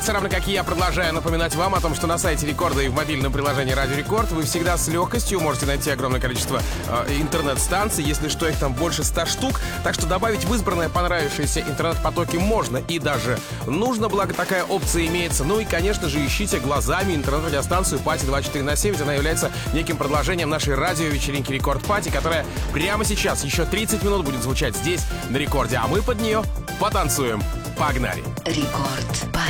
Равно как и я продолжаю напоминать вам о том, что на сайте Рекорда и в мобильном приложении Радио Рекорд вы всегда с легкостью можете найти огромное количество интернет-станций. Если что, их там больше 100 штук. Так что добавить в избранное понравившиеся интернет-потоки можно и даже нужно, благо такая опция имеется. Ну и, конечно же, ищите глазами интернет-радиостанцию Пати 24/7, ведь она является неким продолжением нашей радиовечеринки Рекорд Пати, которая прямо сейчас, еще 30 минут будет звучать здесь, на Рекорде. А мы под нее потанцуем. Погнали! Рекорд Пати.